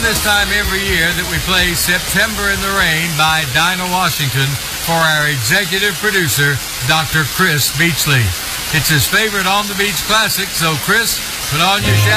this time every year that we play September in the Rain by Dinah Washington for our executive producer, Dr. Chris Beachley. It's his favorite On the Beach classic, so Chris, put on your